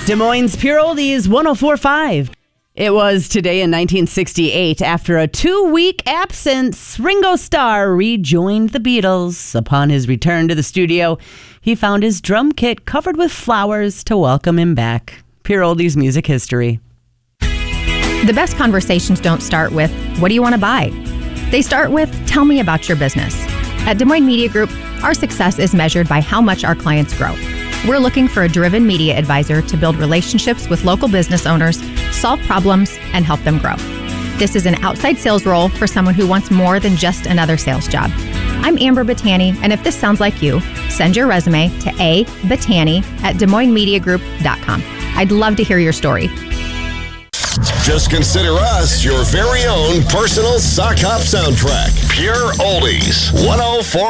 Des Moines Pure Oldies 104.5. It was today in 1968. After a 2-week absence, Ringo Starr rejoined the Beatles. Upon his return to the studio, he found his drum kit covered with flowers to welcome him back. Pure Oldies music history. The best conversations don't start with, what do you want to buy? They start with, tell me about your business. At Des Moines Media Group, our success is measured by how much our clients grow. We're looking for a driven media advisor to build relationships with local business owners, solve problems, and help them grow. This is an outside sales role for someone who wants more than just another sales job. I'm Amber Battani, and if this sounds like you, send your resume to abattani@DesMoinesMediaGroup.com. I'd love to hear your story. Just consider us your very own personal sock hop soundtrack. Pure Oldies 104.